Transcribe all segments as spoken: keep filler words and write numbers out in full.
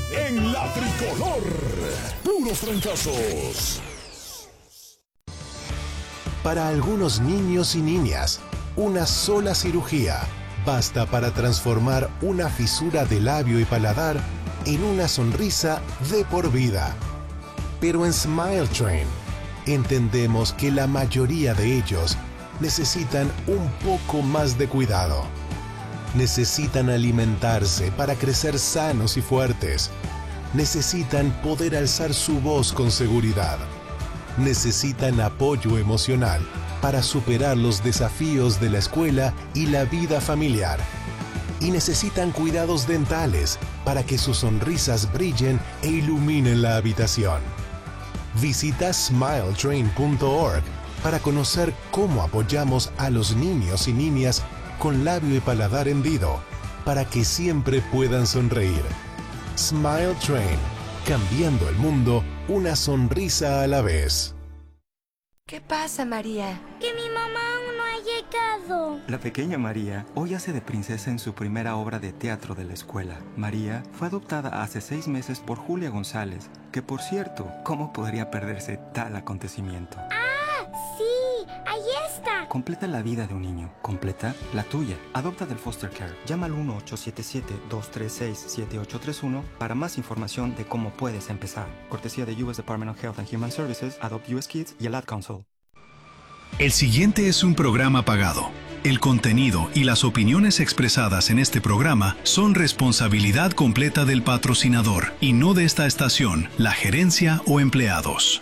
en la tricolor. Puros trancazos. Para algunos niños y niñas, una sola cirugía basta para transformar una fisura de labio y paladar en una sonrisa de por vida. Pero en Smile Train entendemos que la mayoría de ellos necesitan un poco más de cuidado. Necesitan alimentarse para crecer sanos y fuertes. Necesitan poder alzar su voz con seguridad. Necesitan apoyo emocional para superar los desafíos de la escuela y la vida familiar. Y necesitan cuidados dentales para que sus sonrisas brillen e iluminen la habitación. Visita smile train punto org para conocer cómo apoyamos a los niños y niñas con labio y paladar hendido para que siempre puedan sonreír. Smile Train, cambiando el mundo una sonrisa a la vez. ¿Qué pasa, María? Que mi mamá aún no ha llegado. La pequeña María hoy hace de princesa en su primera obra de teatro de la escuela. María fue adoptada hace seis meses por Julia González, que por cierto, ¿cómo podría perderse tal acontecimiento? ¡Ah, sí! ¡Ahí está! Completa la vida de un niño. Completa la tuya. Adopta del Foster Care. Llama al uno ocho siete siete, dos tres seis, siete ocho tres uno para más información de cómo puedes empezar. Cortesía de U S Department of Health and Human Services, Adopt U S Kids y el Ad Council. El siguiente es un programa pagado. El contenido y las opiniones expresadas en este programa son responsabilidad completa del patrocinador y no de esta estación, la gerencia o empleados.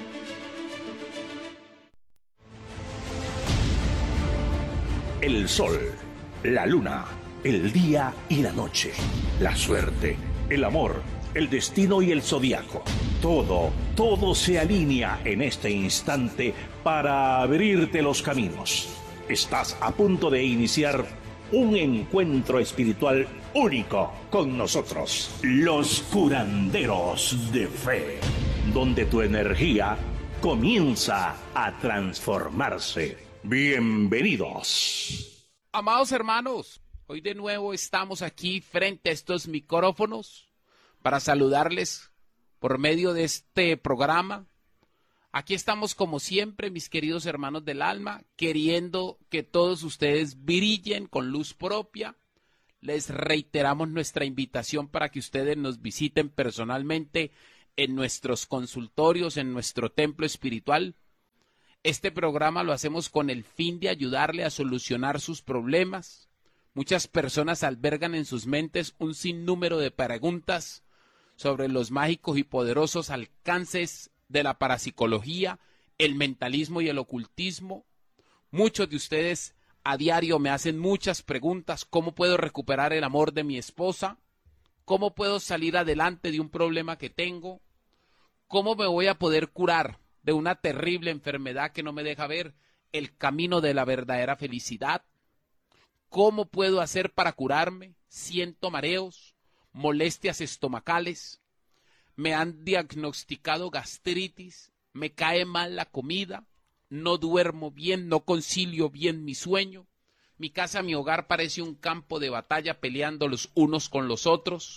El sol, la luna, el día y la noche, la suerte, el amor, el destino y el zodiaco. Todo, todo se alinea en este instante para abrirte los caminos. Estás a punto de iniciar un encuentro espiritual único con nosotros, los curanderos de fe, donde tu energía comienza a transformarse. Bienvenidos. Amados hermanos, hoy de nuevo estamos aquí frente a estos micrófonos para saludarles por medio de este programa. Aquí estamos como siempre, mis queridos hermanos del alma, queriendo que todos ustedes brillen con luz propia. Les reiteramos nuestra invitación para que ustedes nos visiten personalmente en nuestros consultorios, en nuestro templo espiritual. Este programa lo hacemos con el fin de ayudarle a solucionar sus problemas. Muchas personas albergan en sus mentes un sinnúmero de preguntas sobre los mágicos y poderosos alcances de la parapsicología, el mentalismo y el ocultismo. Muchos de ustedes a diario me hacen muchas preguntas. ¿Cómo puedo recuperar el amor de mi esposa? ¿Cómo puedo salir adelante de un problema que tengo? ¿Cómo me voy a poder curar de una terrible enfermedad que no me deja ver el camino de la verdadera felicidad? ¿Cómo puedo hacer para curarme? Siento mareos, molestias estomacales, me han diagnosticado gastritis, me cae mal la comida, no duermo bien, no concilio bien mi sueño, mi casa, mi hogar parece un campo de batalla peleando los unos con los otros,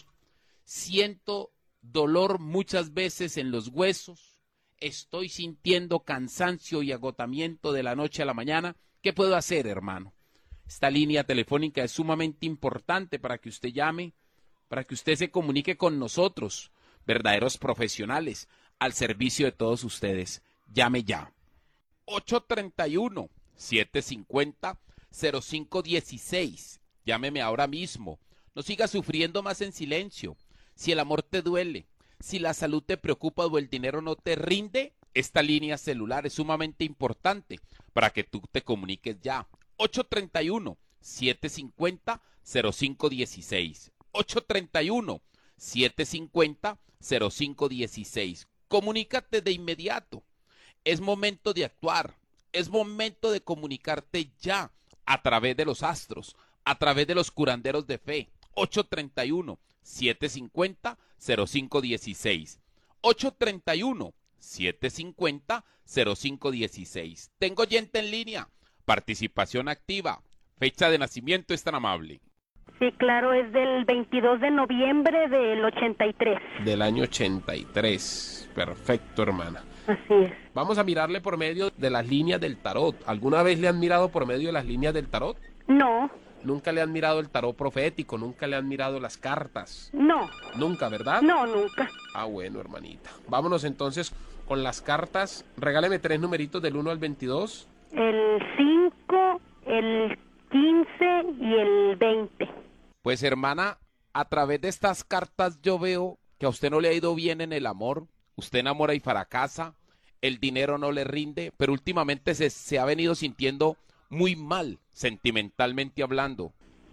siento dolor muchas veces en los huesos, estoy sintiendo cansancio y agotamiento de la noche a la mañana. ¿Qué puedo hacer, hermano? Esta línea telefónica es sumamente importante para que usted llame, para que usted se comunique con nosotros, verdaderos profesionales, al servicio de todos ustedes. Llame ya. ocho tres uno, siete cinco cero, cero cinco uno seis. Llámeme ahora mismo. No siga sufriendo más en silencio. Si el amor te duele, si la salud te preocupa o el dinero no te rinde, esta línea celular es sumamente importante para que tú te comuniques ya. ocho tres uno, siete cinco cero, cero cinco uno seis. ocho tres uno, siete cinco cero, cero cinco uno seis. Comunícate de inmediato. Es momento de actuar. Es momento de comunicarte ya a través de los astros, a través de los curanderos de fe. ocho tres uno, siete cinco cero, cero cinco uno seis. ocho tres uno, siete cinco cero, cero cinco uno seis. Tengo oyente en línea. Participación activa. Fecha de nacimiento es tan amable. Sí, claro, es del veintidós de noviembre del ochenta y tres. Del año ochenta y tres. Perfecto, hermana. Así es. Vamos a mirarle por medio de las líneas del tarot. ¿Alguna vez le han mirado por medio de las líneas del tarot? No. Nunca le han mirado el tarot profético, nunca le han mirado las cartas. No. Nunca, ¿verdad? No, nunca. Ah, bueno, hermanita. Vámonos entonces con las cartas. Regáleme tres numeritos del uno al veintidós. El cinco, el quince y el veinte. Pues, hermana, a través de estas cartas yo veo que a usted no le ha ido bien en el amor. Usted enamora y fracasa, el dinero no le rinde, pero últimamente se, se ha venido sintiendo muy mal, sentimentalmente hablando.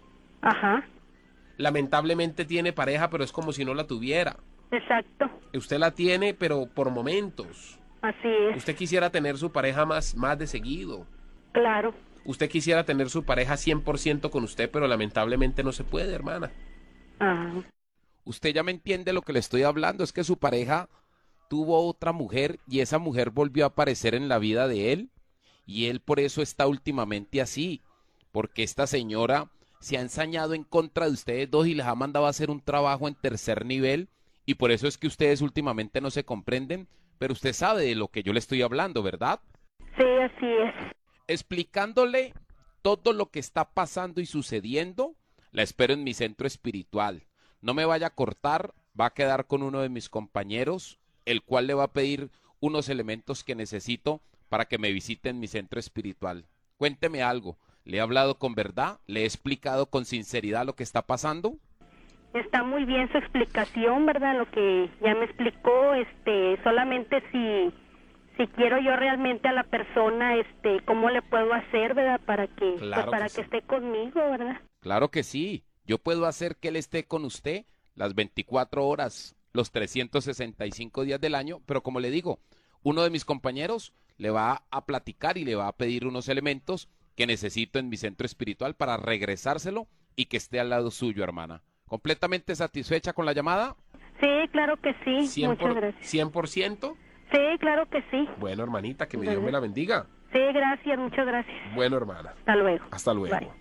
Ajá. Lamentablemente tiene pareja, pero es como si no la tuviera. Exacto. Usted la tiene, pero por momentos. Así es. Usted quisiera tener su pareja más, más de seguido. Claro. Usted quisiera tener su pareja cien por ciento con usted, pero lamentablemente no se puede, hermana. Ajá. Usted ya me entiende lo que le estoy hablando, es que su pareja tuvo otra mujer y esa mujer volvió a aparecer en la vida de él y él por eso está últimamente así, porque esta señora se ha ensañado en contra de ustedes dos y les ha mandado a hacer un trabajo en tercer nivel y por eso es que ustedes últimamente no se comprenden, pero usted sabe de lo que yo le estoy hablando, ¿verdad? Sí, así es. Explicándole todo lo que está pasando y sucediendo, la espero en mi centro espiritual. No me vaya a cortar, va a quedar con uno de mis compañeros, el cual le va a pedir unos elementos que necesito para que me visite en mi centro espiritual. Cuénteme algo, ¿le he hablado con verdad? ¿Le he explicado con sinceridad lo que está pasando? Está muy bien su explicación, ¿verdad? Lo que ya me explicó, este, solamente si, si quiero yo realmente a la persona, este, ¿cómo le puedo hacer, verdad? Para que, Claro pues, para que que sí. esté conmigo, ¿verdad? Claro que sí, yo puedo hacer que él esté con usted las veinticuatro horas, los trescientos sesenta y cinco días del año, pero como le digo, uno de mis compañeros le va a platicar y le va a pedir unos elementos que necesito en mi centro espiritual para regresárselo y que esté al lado suyo, hermana. ¿Completamente satisfecha con la llamada? Sí, claro que sí. ¿cien Muchas por, gracias. cien por ciento? Sí, claro que sí. Bueno, hermanita, que mi Dios me la bendiga. Sí, gracias, muchas gracias. Bueno, hermana. Hasta luego. Hasta luego. Bye.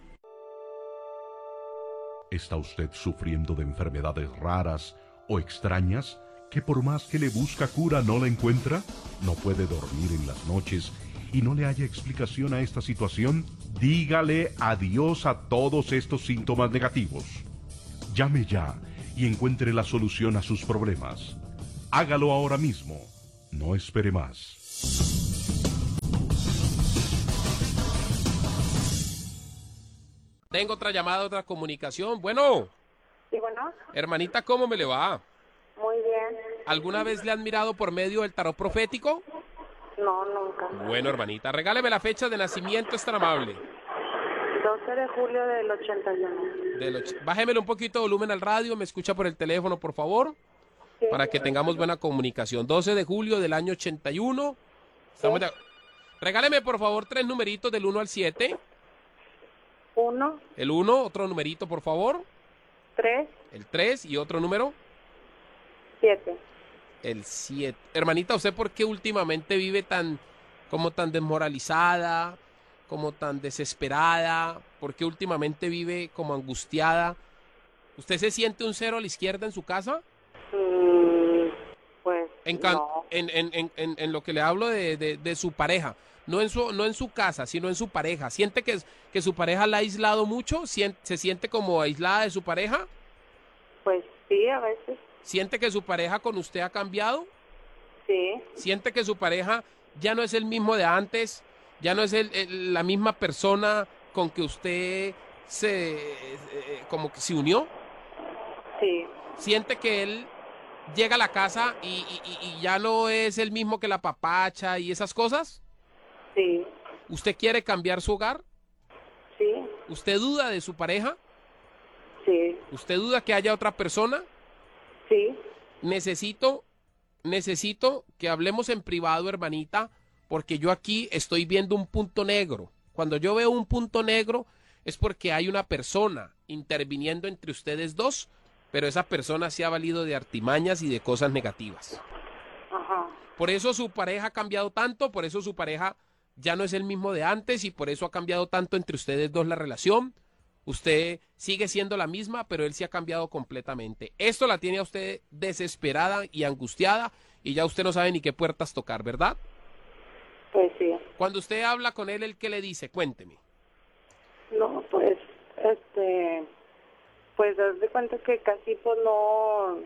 ¿Está usted sufriendo de enfermedades raras o extrañas que por más que le busca cura no la encuentra? ¿No puede dormir en las noches y no le haya explicación a esta situación? Dígale adiós a todos estos síntomas negativos. Llame ya y encuentre la solución a sus problemas. Hágalo ahora mismo. No espere más. Tengo otra llamada, otra comunicación. Bueno, Sí, bueno, hermanita, ¿cómo me le va? muy bien. ¿Alguna vez le han mirado por medio del tarot profético? No, nunca. Bueno, hermanita, regáleme la fecha de nacimiento, es tan amable. doce de julio del ochenta y uno. Del och- Bájemele un poquito de volumen al radio, me escucha por el teléfono, por favor, Sí. para que tengamos buena comunicación. doce de julio del año ochenta y uno. Estamos de- Regáleme, por favor, tres numeritos del uno al siete. uno, El uno, otro numerito, por favor. tres, El tres y otro número. siete. El siete. Hermanita, ¿usted por qué últimamente vive tan, como tan desmoralizada, como tan desesperada? ¿Por qué últimamente vive como angustiada? ¿Usted se siente un cero a la izquierda en su casa? Mm, pues En, can- no. en, en, en, en, en lo que le hablo de, de, de su pareja. No en su, no en su casa, sino en su pareja. ¿Siente que, que su pareja la ha aislado mucho? ¿Sien- ¿Se siente como aislada de su pareja? Pues sí, a veces. ¿Siente que su pareja con usted ha cambiado? Sí, ¿Siente que su pareja ya no es el mismo de antes? ¿Ya no es el, el- la misma persona con que usted se, eh, como que se unió? sí, ¿Siente que él llega a la casa y, y- y- y ya no es el mismo que la papacha y esas cosas? sí, ¿Usted quiere cambiar su hogar? sí, ¿Usted duda de su pareja? sí, ¿Usted duda que haya otra persona? sí. Necesito, necesito que hablemos en privado, hermanita, porque yo aquí estoy viendo un punto negro. Cuando yo veo un punto negro es porque hay una persona interviniendo entre ustedes dos, pero esa persona se ha valido de artimañas y de cosas negativas. Ajá. Por eso su pareja ha cambiado tanto, por eso su pareja ya no es el mismo de antes y por eso ha cambiado tanto entre ustedes dos la relación, Usted sigue siendo la misma, pero él sí ha cambiado completamente. Esto la tiene a usted desesperada y angustiada y ya usted no sabe ni qué puertas tocar, ¿verdad? Pues sí. Cuando usted habla con él, ¿él qué le dice? Cuénteme. No, pues, este, pues haz de cuenta que casi pues no,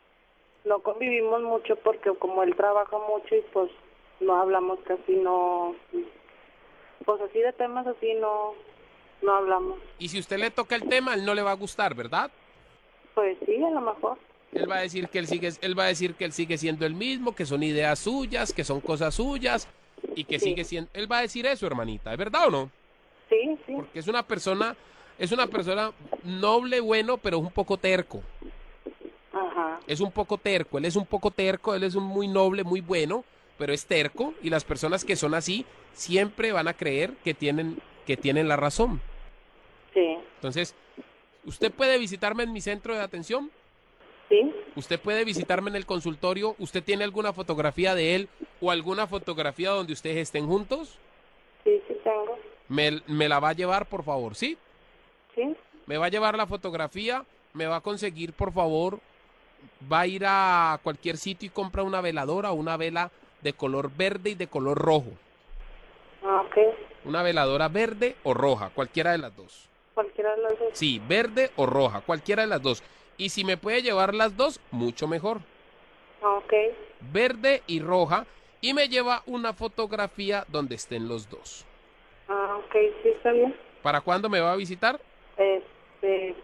no convivimos mucho porque como él trabaja mucho y pues no hablamos casi, no, pues así de temas así no, no hablamos. Y si usted le toca el tema, él no le va a gustar, ¿verdad? Pues sí, a lo mejor. Él va a decir que él sigue, él va a decir que él sigue siendo el mismo, que son ideas suyas, que son cosas suyas y que Sí. sigue siendo. Él va a decir eso, hermanita, ¿es verdad o no? Sí, sí. Porque es una persona, es una persona noble, bueno, pero es un poco terco. Ajá. Es un poco terco, él es un poco terco, él es un muy noble, muy bueno, pero es terco y las personas que son así siempre van a creer que tienen, que tienen la razón. Sí. Entonces, ¿usted puede visitarme en mi centro de atención? Sí. ¿Usted puede visitarme en el consultorio? ¿Usted tiene alguna fotografía de él o alguna fotografía donde ustedes estén juntos? Sí, sí tengo. ¿Me, me la va a llevar, por favor? ¿Sí? Sí. Me va a llevar la fotografía, me va a conseguir, por favor, va a ir a cualquier sitio y compra una veladora o una vela de color verde y de color rojo. Ah, ok. Una veladora verde o roja, cualquiera de las dos. Cualquiera de las dos. Sí, verde o roja, cualquiera de las dos. Y si me puede llevar las dos, mucho mejor. Ah, ok. Verde y roja. Y me lleva una fotografía donde estén los dos. Ah, ok, sí, está bien. ¿Para cuándo me va a visitar? Este,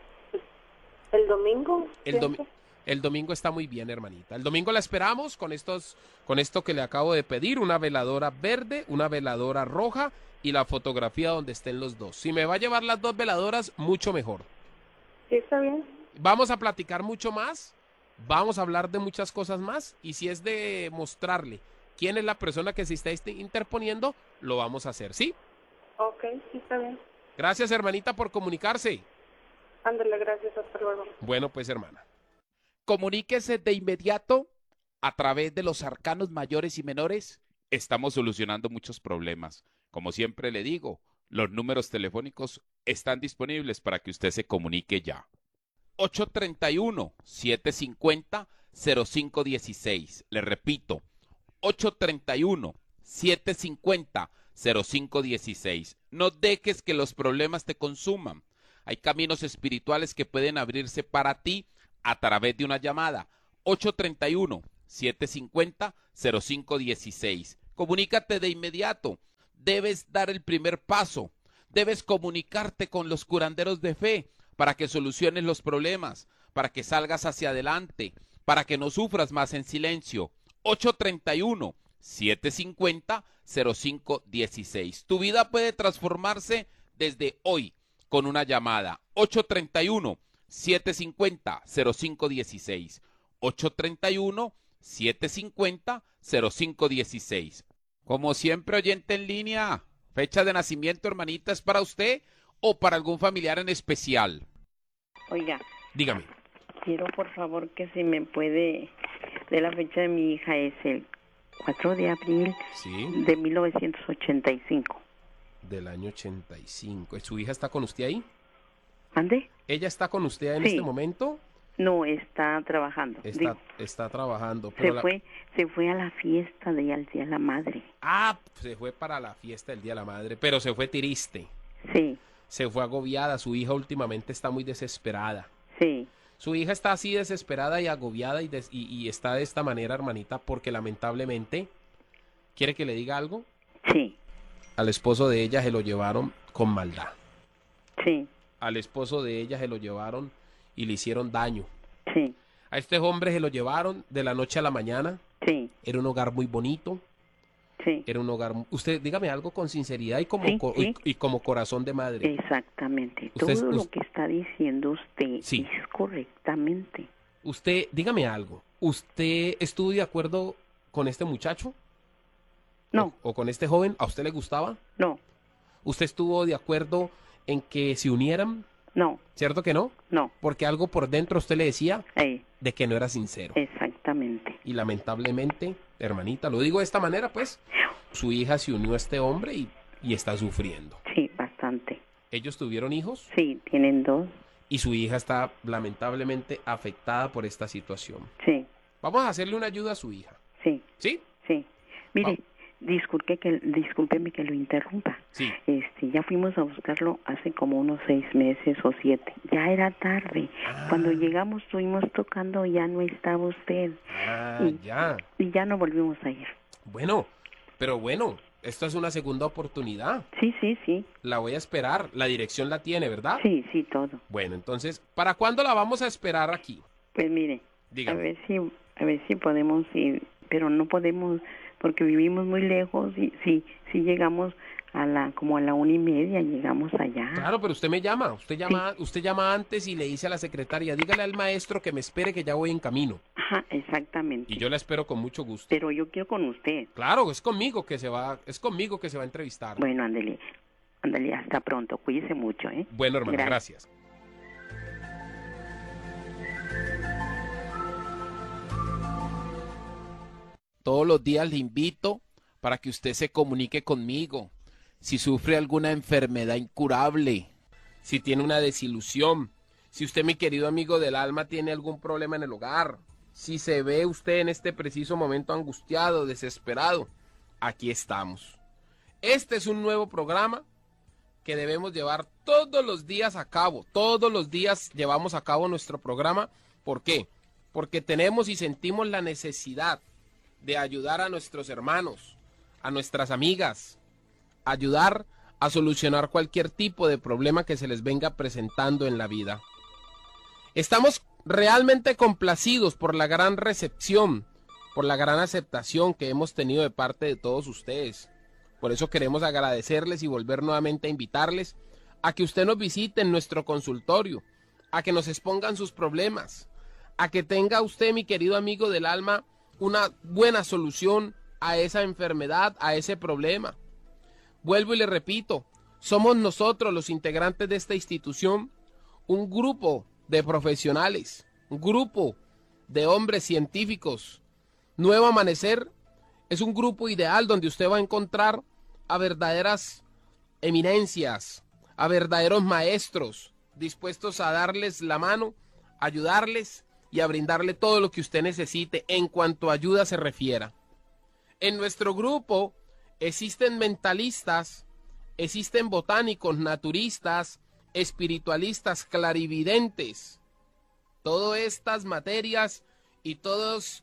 el domingo. El, domi- siempre. el domingo está muy bien, hermanita. El domingo la esperamos con estos, con esto que le acabo de pedir, una veladora verde, una veladora roja y la fotografía donde estén los dos. Si me va a llevar las dos veladoras, mucho mejor. Sí, está bien. Vamos a platicar mucho más, vamos a hablar de muchas cosas más y si es de mostrarle quién es la persona que se está este- interponiendo, lo vamos a hacer, ¿sí? Ok, sí, está bien. Gracias, hermanita, por comunicarse. Ándale, gracias, hasta luego. Bueno, pues, hermana. Comuníquese de inmediato a través de los arcanos mayores y menores. Estamos solucionando muchos problemas. Como siempre le digo, los números telefónicos están disponibles para que usted se comunique ya. ocho tres uno, siete cinco cero, cero cinco uno seis. Le repito, ocho tres uno, siete cinco cero, cero cinco uno seis. No dejes que los problemas te consuman. Hay caminos espirituales que pueden abrirse para ti a través de una llamada. ocho tres uno, siete cinco cero, cero cinco uno seis. Comunícate de inmediato. Debes dar el primer paso. Debes comunicarte con los curanderos de fe para que soluciones los problemas, para que salgas hacia adelante, para que no sufras más en silencio. ocho tres uno, siete cinco cero, cero cinco uno seis. Tu vida puede transformarse desde hoy con una llamada. ocho tres uno, siete cinco cero, cero cinco uno seis. ocho tres uno, siete cinco cero, cero cinco uno seis. Como siempre, oyente en línea, fecha de nacimiento, hermanita, ¿es para usted o para algún familiar en especial? Oiga, Dígame. quiero por favor que si me puede, de la fecha de mi hija es el cuatro de abril Sí. de mil novecientos ochenta y cinco. Del año ochenta y cinco. ¿Su hija está con usted ahí? ¿Ande? ¿Ella está con usted en Sí. este momento? No, está trabajando. Está, Digo, está trabajando. se Pero la- fue, se fue a la fiesta de al Día de la Madre. Ah, se fue para la fiesta del Día de la Madre, pero se fue triste. Sí, Se fue agobiada. Su hija últimamente está muy desesperada. sí. Su hija está así desesperada y agobiada y, des- y, y está de esta manera, hermanita, porque lamentablemente, ¿quiere que le diga algo? Sí. Al esposo de ella se lo llevaron con maldad. Sí. Al esposo de ella se lo llevaron y le hicieron daño. Sí. A este hombre se lo llevaron de la noche a la mañana. Sí. Era un hogar muy bonito. Sí. Era un hogar... Usted, dígame algo con sinceridad y como, Sí, co- sí. Y, y como corazón de madre. Exactamente. Usted es- Todo lo us- que está diciendo usted Sí. es correctamente. Usted, dígame algo. ¿Usted estuvo de acuerdo con este muchacho? No. ¿O, o con este joven? ¿A usted le gustaba? No. ¿Usted estuvo de acuerdo en que se unieran? No. ¿Cierto que no? No. Porque algo por dentro usted le decía Eh, de que no era sincero. exactamente. Y lamentablemente, hermanita, lo digo de esta manera, pues, su hija se unió a este hombre y, y está sufriendo. Sí, bastante. ¿Ellos tuvieron hijos? Sí, tienen dos. Y su hija está lamentablemente afectada por esta situación. Sí. Vamos a hacerle una ayuda a su hija. Sí. ¿Sí? Sí. Mire, disculpe que, discúlpeme que lo interrumpa. Sí. Este, ya fuimos a buscarlo hace como unos seis meses o siete. Ya era tarde. Ah. Cuando llegamos estuvimos tocando y ya no estaba usted. Ah, y, ya. Y ya no volvimos a ir. Bueno, pero bueno, esto es una segunda oportunidad. Sí, sí, sí. La voy a esperar. La dirección la tiene, ¿verdad? Sí, sí, todo. Bueno, entonces, ¿para cuándo la vamos a esperar aquí? Pues mire, Dígame. a ver si, a ver si podemos ir, pero no podemos porque vivimos muy lejos y si, si llegamos a la, como a la una y media, llegamos allá. Claro, pero usted me llama, usted llama, sí. usted llama antes y le dice a la secretaria, dígale al maestro que me espere que ya voy en camino. Ajá, exactamente. Y yo la espero con mucho gusto. Pero yo quiero con usted. Claro, es conmigo que se va, es conmigo que se va a entrevistar. Bueno, ándele, ándele, hasta pronto, cuídese mucho, ¿eh? Bueno, hermano, gracias. gracias. Todos los días le invito para que usted se comunique conmigo. Si sufre alguna enfermedad incurable, si tiene una desilusión, si usted, mi querido amigo del alma, tiene algún problema en el hogar, si se ve usted en este preciso momento angustiado, desesperado, aquí estamos. Este es un nuevo programa que debemos llevar todos los días a cabo. Todos los días llevamos a cabo nuestro programa. ¿Por qué? Porque tenemos y sentimos la necesidad de ayudar a nuestros hermanos, a nuestras amigas, ayudar a solucionar cualquier tipo de problema que se les venga presentando en la vida. Estamos realmente complacidos por la gran recepción, por la gran aceptación que hemos tenido de parte de todos ustedes. Por eso queremos agradecerles y volver nuevamente a invitarles a que usted nos visite en nuestro consultorio, a que nos expongan sus problemas, a que tenga usted, mi querido amigo del alma, una buena solución a esa enfermedad, a ese problema. Vuelvo y le repito, somos nosotros los integrantes de esta institución, un grupo de profesionales, un grupo de hombres científicos. Nuevo Amanecer es un grupo ideal donde usted va a encontrar a verdaderas eminencias, a verdaderos maestros, dispuestos a darles la mano, ayudarles y a brindarle todo lo que usted necesite en cuanto a ayuda se refiera. En nuestro grupo existen mentalistas, existen botánicos, naturistas, espiritualistas, clarividentes. Todas estas materias y todos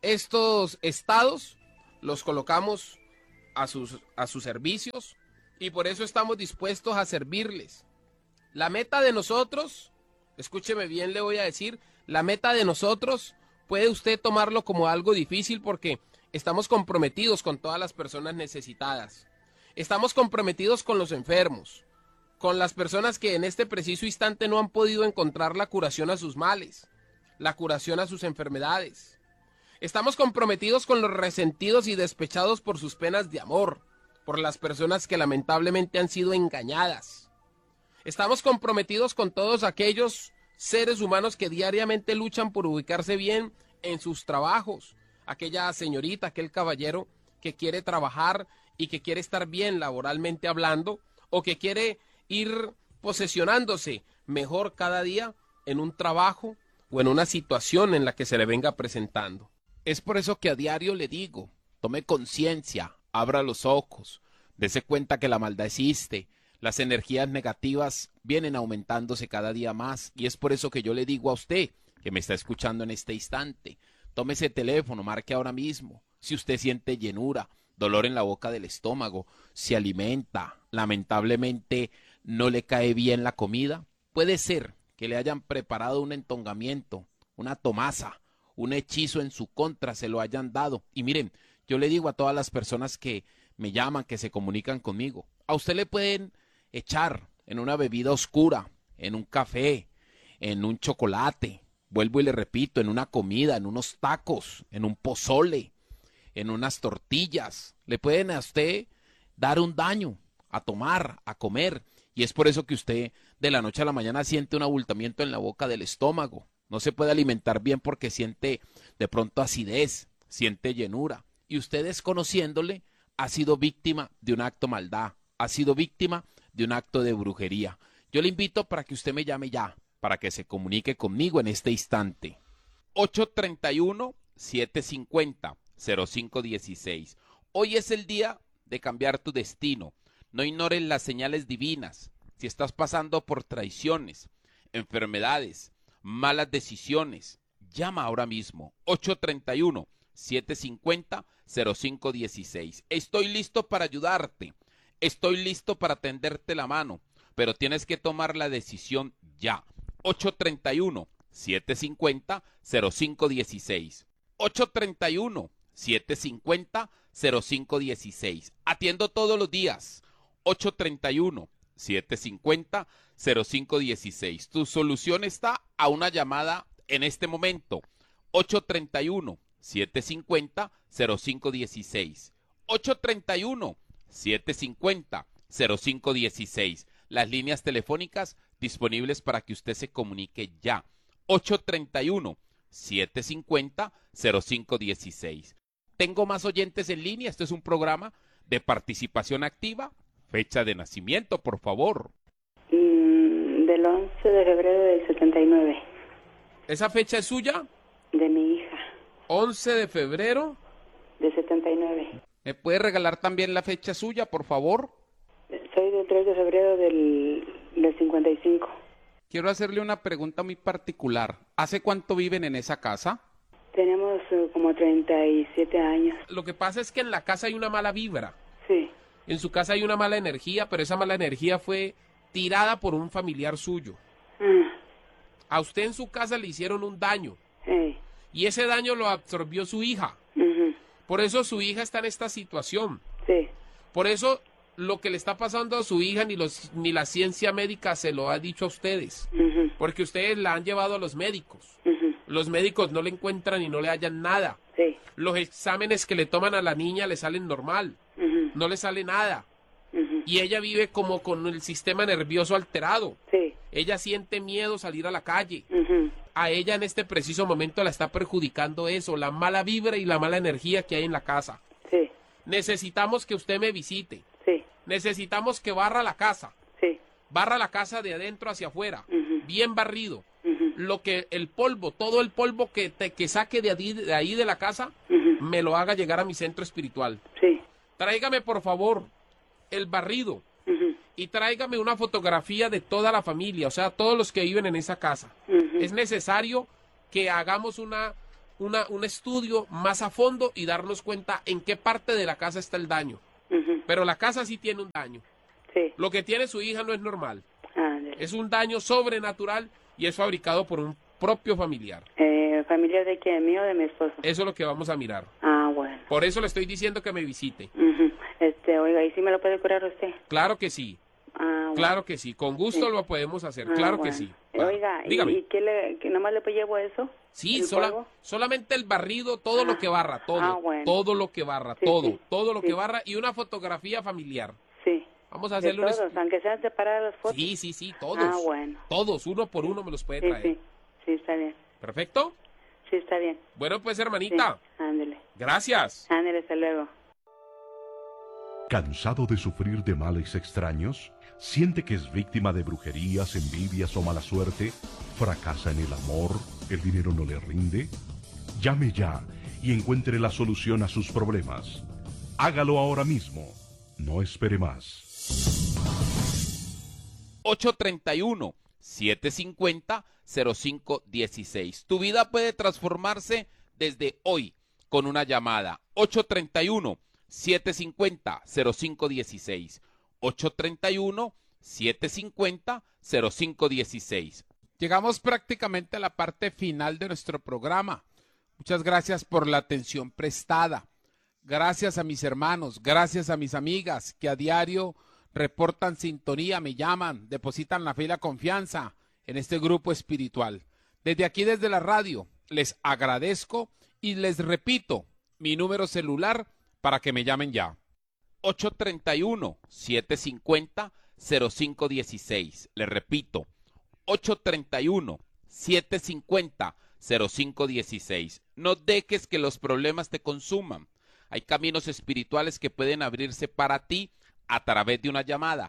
estos estados los colocamos a sus, a sus servicios y por eso estamos dispuestos a servirles. La meta de nosotros, escúcheme bien, le voy a decir, la meta de nosotros puede usted tomarlo como algo difícil porque estamos comprometidos con todas las personas necesitadas. Estamos comprometidos con los enfermos, con las personas que en este preciso instante no han podido encontrar la curación a sus males, la curación a sus enfermedades. Estamos comprometidos con los resentidos y despechados por sus penas de amor, por las personas que lamentablemente han sido engañadas. Estamos comprometidos con todos aquellos seres humanos que diariamente luchan por ubicarse bien en sus trabajos. Aquella señorita, aquel caballero que quiere trabajar y que quiere estar bien laboralmente hablando, o que quiere ir posesionándose mejor cada día en un trabajo o en una situación en la que se le venga presentando. Es por eso que a diario le digo, tome conciencia, abra los ojos, dése cuenta que la maldad existe, las energías negativas vienen aumentándose cada día más, y es por eso que yo le digo a usted, que me está escuchando en este instante, tome ese teléfono, marque ahora mismo. Si usted siente llenura, dolor en la boca del estómago, se alimenta, lamentablemente no le cae bien la comida, puede ser que le hayan preparado un entongamiento, una tomasa, un hechizo en su contra, se lo hayan dado. Y miren, yo le digo a todas las personas que me llaman, que se comunican conmigo, a usted le pueden echar en una bebida oscura, en un café, en un chocolate, vuelvo y le repito, en una comida, en unos tacos, en un pozole, en unas tortillas, le pueden a usted dar un daño, a tomar, a comer, y es por eso que usted de la noche a la mañana siente un abultamiento en la boca del estómago, no se puede alimentar bien porque siente de pronto acidez, siente llenura, y usted desconociéndole ha sido víctima de un acto maldad, ha sido víctima de un acto de brujería. Yo le invito para que usted me llame ya, para que se comunique conmigo en este instante. ocho tres uno, siete cinco cero, cero cinco uno seis. Hoy es el día de cambiar tu destino. No ignores las señales divinas. Si estás pasando por traiciones, enfermedades, malas decisiones, llama ahora mismo. ocho tres uno, siete cinco cero, cero cinco uno seis. Estoy listo para ayudarte. Estoy listo para tenderte la mano. Pero tienes que tomar la decisión ya. ocho tres uno, siete cinco cero, cero cinco uno seis. ocho tres uno, siete cinco cero, cero cinco uno seis. Atiendo todos los días. ocho tres uno, siete cinco cero, cero cinco uno seis. Tu solución está a una llamada en este momento. ocho tres uno, siete cinco cero, cero cinco uno seis. ocho tres uno, siete cinco cero, cero cinco uno seis. Las líneas telefónicas disponibles para que usted se comunique ya. ocho tres uno, siete cinco cero, cero cinco uno seis. Tengo más oyentes en línea. Este es un programa de participación activa. Fecha de nacimiento, por favor. Mm, del once de febrero del setenta y nueve. ¿Esa fecha es suya? De mi hija. once de febrero. De setenta y nueve. ¿Me puede regalar también la fecha suya, por favor? Soy del tres de febrero del, del cincuenta y cinco. Quiero hacerle una pregunta muy particular. ¿Hace cuánto viven en esa casa? Tenemos uh, como treinta y siete años. Lo que pasa es que en la casa hay una mala vibra. Sí. En su casa hay una mala energía, pero esa mala energía fue tirada por un familiar suyo. Ah. A usted en su casa le hicieron un daño. Sí. Y ese daño lo absorbió su hija. Uh-huh. Por eso su hija está en esta situación. Sí. Por eso lo que le está pasando a su hija ni los ni la ciencia médica se lo ha dicho a ustedes. Uh-huh. Porque ustedes la han llevado a los médicos. Uh-huh. Los médicos no le encuentran y no le hallan nada. Sí. Los exámenes que le toman a la niña le salen normal. Uh-huh. No le sale nada. Uh-huh. Y ella vive como con el sistema nervioso alterado. Sí. Ella siente miedo salir a la calle. Uh-huh. A ella en este preciso momento la está perjudicando eso, la mala vibra y la mala energía que hay en la casa. Sí. Necesitamos que usted me visite. Sí. Necesitamos que barra la casa. Sí. Barra la casa de adentro hacia afuera. Uh-huh. Bien barrido. Uh-huh. Lo que el polvo, todo el polvo que, te, que saque de ahí, de ahí de la casa, uh-huh. me lo haga llegar a mi centro espiritual. Sí. Tráigame por favor el barrido. Uh-huh. Y tráigame una fotografía de toda la familia, o sea, todos los que viven en esa casa. Uh-huh. Es necesario que hagamos una, una, un estudio más a fondo y darnos cuenta en qué parte de la casa está el daño. Uh-huh. Pero la casa sí tiene un daño. Sí. Lo que tiene su hija no es normal. Ah, es un daño sobrenatural y es fabricado por un propio familiar. eh, ¿Familiar de quién? ¿Mío o de mi esposo? Eso es lo que vamos a mirar. Ah, bueno. Por eso le estoy diciendo que me visite. Uh-huh. Este, oiga, ¿y si me lo puede curar usted? Claro que sí. Ah, bueno. Claro que sí. Con gusto Sí. lo podemos hacer. Ah, Claro bueno. que sí. Eh, Oiga, ¿y, Dígame. y qué le, que nomás le llevo eso? Sí, ¿El sola- polvo? solamente el barrido, todo Ah. lo que barra, todo, Ah, bueno. todo lo que barra, Sí, todo, sí. todo lo Sí. que barra y una fotografía familiar. Sí. Vamos a De hacerle un todos, estu- aunque sean separadas las fotos. Sí, sí, sí, todos. Ah, bueno. Todos, uno por uno me los puede Sí, traer. sí. Sí, está bien. ¿Perfecto? Sí, está bien. Bueno, pues Sí. hermanita, Ándele. gracias. Ándele, hasta luego. ¿Cansado de sufrir de males extraños? ¿Siente que es víctima de brujerías, envidias o mala suerte? ¿Fracasa en el amor? ¿El dinero no le rinde? Llame ya y encuentre la solución a sus problemas. Hágalo ahora mismo. No espere más. ocho tres uno, siete cinco cero, cero cinco uno seis. Tu vida puede transformarse desde hoy con una llamada. ocho tres uno, siete cinco cero, cero cinco uno seis. ocho tres uno, siete cinco cero, cero cinco uno seis. Llegamos prácticamente a la parte final de nuestro programa. Muchas gracias por la atención prestada. Gracias a mis hermanos, gracias a mis amigas que a diario reportan sintonía, me llaman, depositan la fe y la confianza en este grupo espiritual. Desde aquí, desde la radio, les agradezco y les repito mi número celular para que me llamen ya. ocho tres uno, siete cinco cero, cero cinco uno seis. Les repito, ocho tres uno, siete cinco cero, cero cinco uno seis. No dejes que los problemas te consuman. Hay caminos espirituales que pueden abrirse para ti a través de una llamada.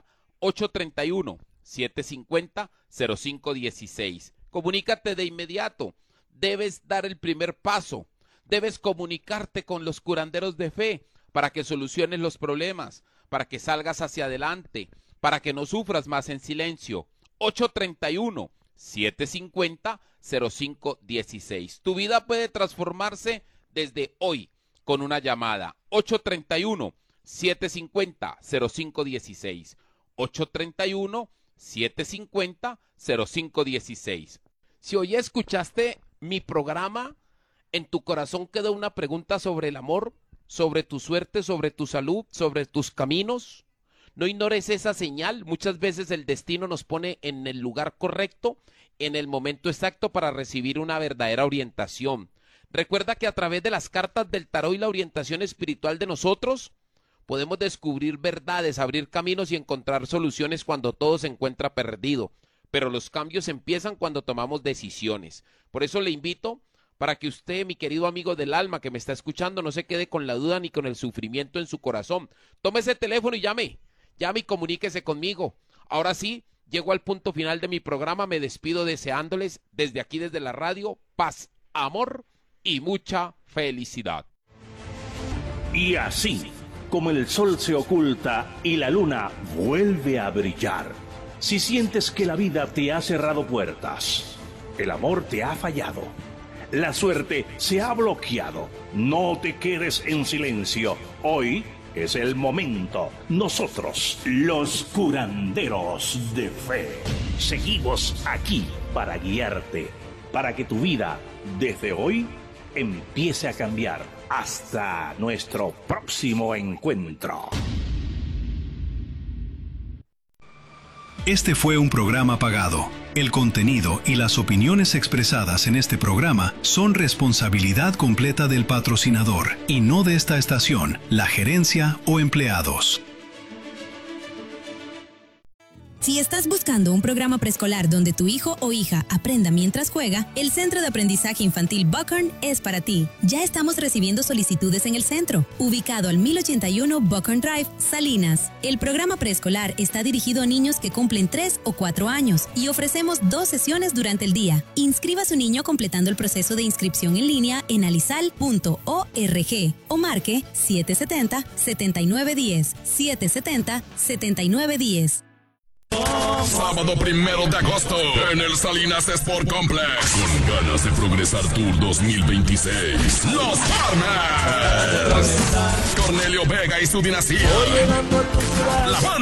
ocho tres uno, siete cinco cero, cero cinco uno seis. Comunícate de inmediato. Debes dar el primer paso. Debes comunicarte con los curanderos de fe para que soluciones los problemas, para que salgas hacia adelante, para que no sufras más en silencio. ocho tres uno, siete cinco cero, cero cinco uno seis. Tu vida puede transformarse desde hoy con una llamada. ocho tres uno, siete cinco cero, cero cinco uno seis. ocho tres uno, siete cinco cero, cero cinco uno seis. Si hoy escuchaste mi programa, en tu corazón quedó una pregunta sobre el amor, sobre tu suerte, sobre tu salud, sobre tus caminos. No ignores esa señal. Muchas veces el destino nos pone en el lugar correcto, en el momento exacto para recibir una verdadera orientación. Recuerda que a través de las cartas del tarot y la orientación espiritual de nosotros, podemos descubrir verdades, abrir caminos y encontrar soluciones cuando todo se encuentra perdido. Pero los cambios empiezan cuando tomamos decisiones. Por eso le invito para que usted, mi querido amigo del alma que me está escuchando, no se quede con la duda ni con el sufrimiento en su corazón. Tome ese teléfono y llame. Llame y comuníquese conmigo. Ahora sí, llego al punto final de mi programa. Me despido deseándoles desde aquí, desde la radio, paz, amor y mucha felicidad. Y así, como el sol se oculta y la luna vuelve a brillar, si sientes que la vida te ha cerrado puertas, el amor te ha fallado, la suerte se ha bloqueado, no te quedes en silencio. Hoy es el momento. Nosotros, los curanderos de fe, seguimos aquí para guiarte, para que tu vida desde hoy empiece a cambiar. Hasta nuestro próximo encuentro. Este fue un programa pagado. El contenido y las opiniones expresadas en este programa son responsabilidad completa del patrocinador y no de esta estación, la gerencia o empleados. Si estás buscando un programa preescolar donde tu hijo o hija aprenda mientras juega, el Centro de Aprendizaje Infantil Buckhorn es para ti. Ya estamos recibiendo solicitudes en el centro, ubicado al mil ochenta y uno Buckhorn Drive, Salinas. El programa preescolar está dirigido a niños que cumplen tres o cuatro años y ofrecemos dos sesiones durante el día. Inscriba a su niño completando el proceso de inscripción en línea en alisal punto org o marque siete siete cero, siete nueve uno cero, siete siete cero, siete nueve uno cero. Sábado primero de agosto en el Salinas Sport Complex. Con ganas de progresar Tour dos mil veintiséis. Los Farmers. Cornelio Vega y su dinastía. La banda